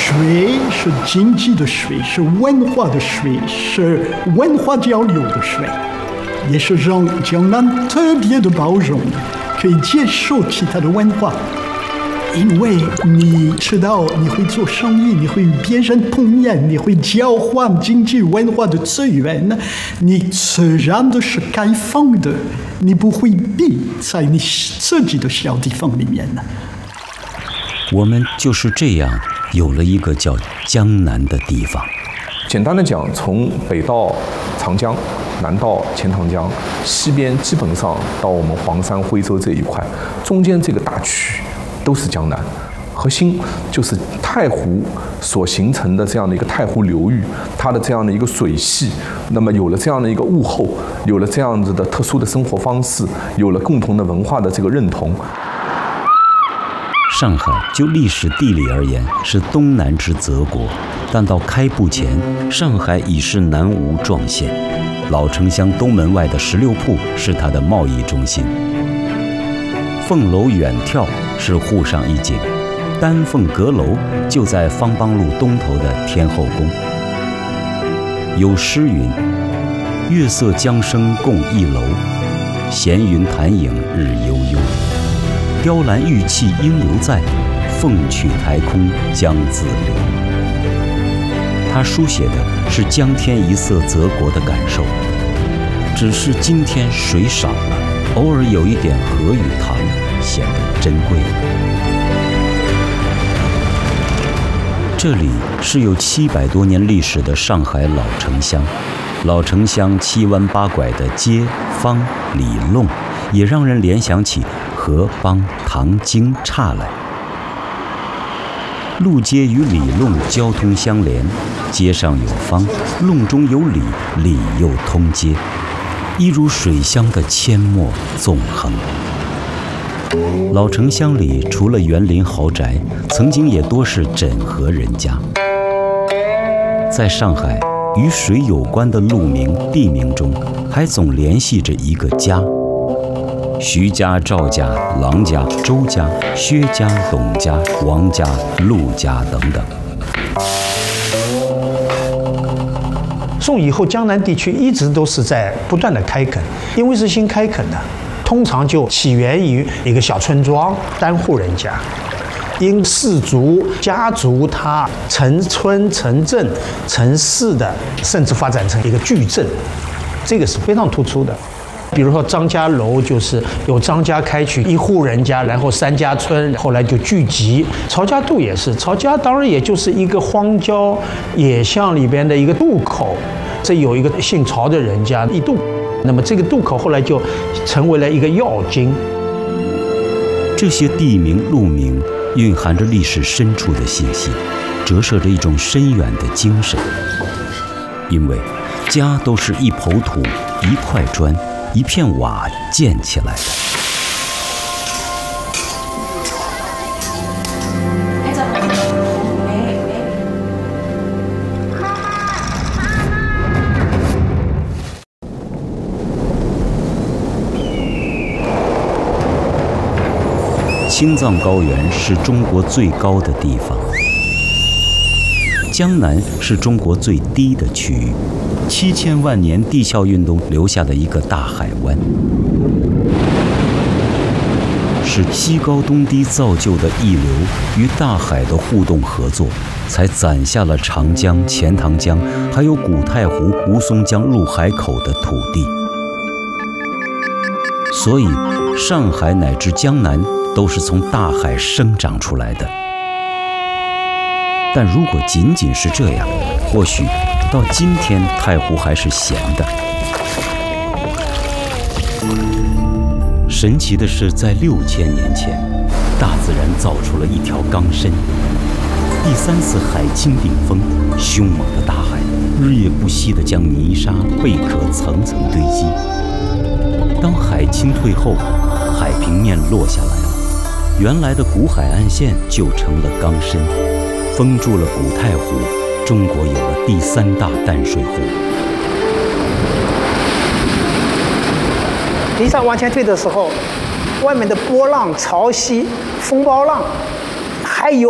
水是经济的水，是文化的水，是文化交流的水，也是让江南特别的包容，可以接受其他的文化。因为你知道你会做生意，你会与别人碰面，你会交换经济文化的资源，你自然的是开放的，你不会闭在你自己的小地方里面。 我们就是这样有了一个叫江南的地方。 简单的讲，从北到长江，南到钱塘江，西边基本上到我们黄山、徽州这一块，中间这个大区都是江南。核心就是太湖所形成的这样的一个太湖流域，它的这样的一个水系，那么有了这样的一个物候，有了这样子的特殊的生活方式，有了共同的文化的这个认同。 上海就历史地理而言是东南之泽国，但到开埠前，上海已是南吴壮县。老城乡东门外的16铺是它的贸易中心。凤楼远眺是沪上一景，丹凤阁楼就在方邦路东头的天后宫。有诗云：“月色江生共一楼，闲云潭影日悠悠。雕栏玉砌应犹在，凤曲台空江自流。”他书写的是江天一色泽国的感受，只是今天水少了，偶尔有一点河与塘，显得珍贵。这里是有700多年历史的上海老城乡，老城乡7弯8拐的街坊里弄，也让人联想起河浜塘泾岔来。路街与里弄交通相连，街上有坊，弄中有里，里又通街，一如水乡的阡陌纵横。老城乡里除了园林豪宅，曾经也多是枕河人家。在上海，与水有关的路名、地名中，还总联系着一个家。徐家、赵家、郎家、周家、薛家、董家、王家、陆家等等。 宋以后，江南地区一直都是在不断的开垦，因为是新开垦的，通常就起源于一个小村庄、单户人家，因氏族、家族，它成村、成镇、成市的，甚至发展成一个矩阵，这个是非常突出的。比如说张家楼，就是由张家开启一户人家，然后3家村，后来就聚集。曹家渡也是，曹家当然也就是一个荒郊野巷里边的一个渡口，这有一个姓曹的人家一渡，那么这个渡口后来就成为了一个要津。 这些地名路名蕴含着历史深处的信息，折射着一种深远的精神。因为家都是一抔土、一块砖、一片瓦建起来的。青藏高原是中国最高的地方，江南是中国最低的区域，7000万年地壳运动留下的一个大海湾，是西高东低造就的溢流与大海的互动合作，才攒下了长江、钱塘江，还有古太湖、吴淞江入海口的土地。所以，上海乃至江南都是从大海生长出来的。但如果仅仅是这样，或许到今天太湖还是咸的。神奇的是，在6000年前，大自然造出了一条钢参。第3次海清顶峰，凶猛的大海日夜不息地将泥沙、贝壳层层堆积。当海清退后，海平面落下来了，原来的古海岸线就成了钢参，封住了古太湖，中国有了第3大淡水湖。 泥沙往前退的时候，外面的波浪、潮汐、风暴浪